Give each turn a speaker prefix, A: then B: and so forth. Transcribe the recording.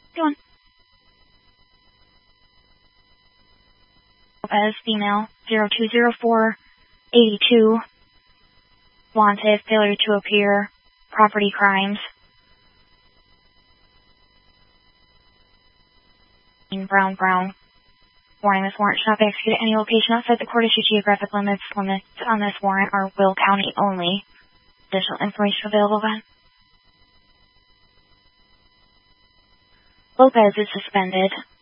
A: Go on. Lopez, female, 020482. Wanted, failure to appear, property crimes. Brown. Warning, this warrant should not be executed at any location outside the court issued geographic limits. Limits on this warrant are Will County only. Additional information available then. Lopez is suspended.